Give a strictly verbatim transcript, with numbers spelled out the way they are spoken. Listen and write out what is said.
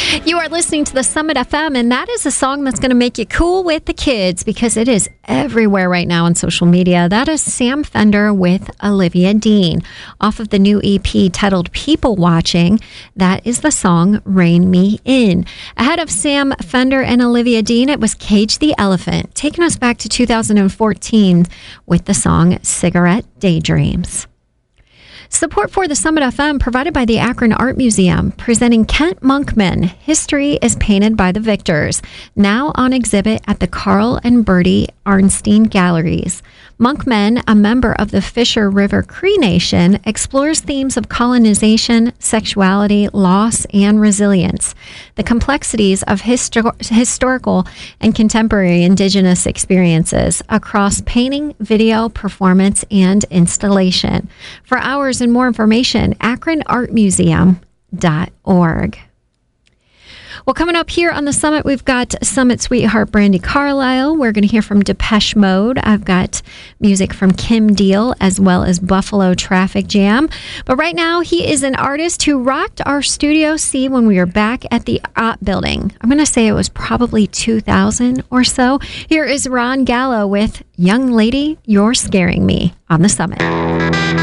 You are listening to the Summit F M, and that is a song that's going to make you cool with the kids because it is everywhere right now on social media. That is Sam Fender with Olivia Dean off of the new E P titled People Watching. That is the song Rein Me In. Ahead of Sam Fender and Olivia Dean, it was Cage the Elephant, taking us back to two thousand fourteen with the song Cigarette Daydreams. Support for the Summit F M provided by the Akron Art Museum, presenting Kent Monkman, History is Painted by the Victors, now on exhibit at the Carl and Bertie Arnstein Galleries. Monkman, a member of the Fisher River Cree Nation, explores themes of colonization, sexuality, loss, and resilience. The complexities of histor- historical and contemporary Indigenous experiences across painting, video, performance, and installation. For hours and more information, akron art museum dot org. Well, coming up here on the Summit, we've got Summit sweetheart Brandi Carlile. We're going to hear from Depeche Mode. I've got music from Kim Deal as well as Buffalo Traffic Jam. But right now, he is an artist who rocked our Studio C when we were back at the Ott Building. I'm going to say it was probably two thousand or so. Here is Ron Gallo with Young Lady, You're Scaring Me on the Summit.